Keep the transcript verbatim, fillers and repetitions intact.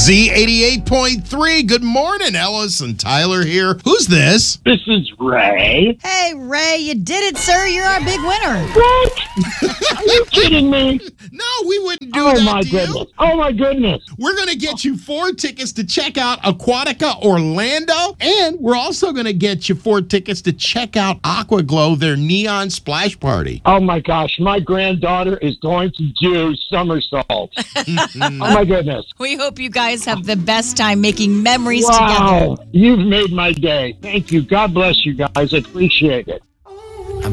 Z eighty-eight point three. Good morning, Ellis and Tyler here. Who's this? This is Ray. Hey, Ray, you did it, sir. You're our big winner. What? Are you kidding me? No, we wouldn't do Oh, that my to goodness. you. Oh, my goodness. We're going to get you four tickets to check out Aquatica Orlando, and we're also going to get you four tickets to check out Aquaglow, their neon splash party. Oh, my gosh. My granddaughter is going to do somersaults. Oh, my goodness. We hope you guys have the best time making memories Wow. together. You've made my day. Thank you. God bless you guys. I appreciate it.